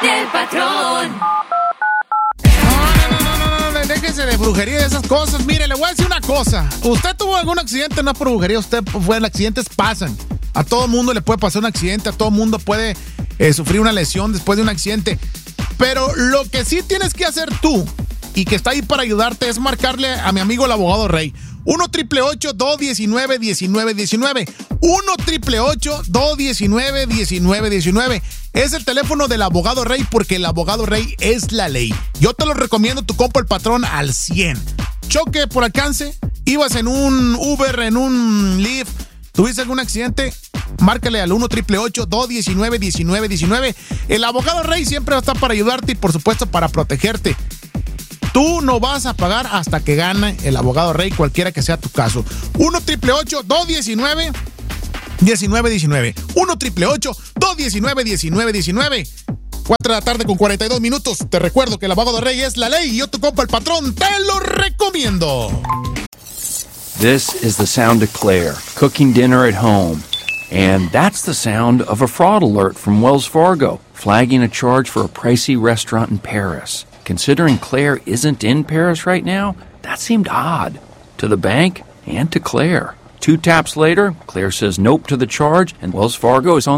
del patrón. No, déjese de brujería y de esas cosas. Mire, le voy a decir una cosa. Usted tuvo algún accidente, no es por brujería, accidentes pasan. A todo mundo le puede pasar un accidente, a todo mundo puede sufrir una lesión después de un accidente. Pero lo que sí tienes que hacer tú, y que está ahí para ayudarte, es marcarle a mi amigo el abogado Rey. 1-888-219-1919. 1-888-219-1919. Es el teléfono del abogado Rey, porque el abogado Rey es la ley. Yo te lo recomiendo, tu compa el patrón, al 100. Choque por alcance, ibas en un Uber, en un Lyft, tuviste algún accidente, márcale al 1-888-219-1919. El abogado Rey siempre va a estar para ayudarte y, por supuesto, para protegerte. Tú no vas a pagar hasta que gane el abogado Rey, cualquiera que sea tu caso. 1-888-219-1919. 1-888-219-1919. 4 de la tarde con 42 minutos. Te recuerdo que el abogado Rey es la ley y yo, tu compa el patrón, te lo recomiendo. This is the sound of Claire, cooking dinner at home. And that's the sound of a fraud alert from Wells Fargo, flagging a charge for a pricey restaurant in Paris. Considering Claire isn't in Paris right now, that seemed odd to the bank and to Claire. 2 taps later, Claire says nope to the charge, and Wells Fargo is on